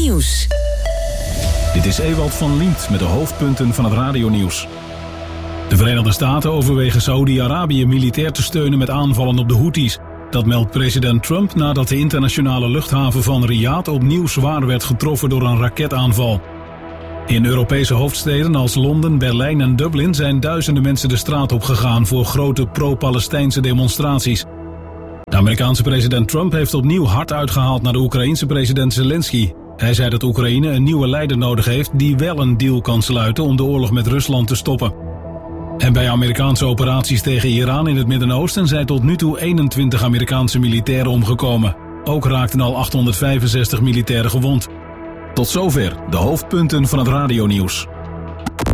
Nieuws. Dit is Ewald van Liemt met de hoofdpunten van het radionieuws. De Verenigde Staten overwegen Saoedi-Arabië militair te steunen met aanvallen op de Houthis. Dat meldt president Trump nadat de internationale luchthaven van Riyadh opnieuw zwaar werd getroffen door een raketaanval. In Europese hoofdsteden als Londen, Berlijn en Dublin zijn duizenden mensen de straat op gegaan voor grote pro-Palestijnse demonstraties. De Amerikaanse president Trump heeft opnieuw hard uitgehaald naar de Oekraïense president Zelensky. Hij zei dat Oekraïne een nieuwe leider nodig heeft die wel een deal kan sluiten om de oorlog met Rusland te stoppen. En bij Amerikaanse operaties tegen Iran in het Midden-Oosten zijn tot nu toe 21 Amerikaanse militairen omgekomen. Ook raakten al 865 militairen gewond. Tot zover de hoofdpunten van het radionieuws.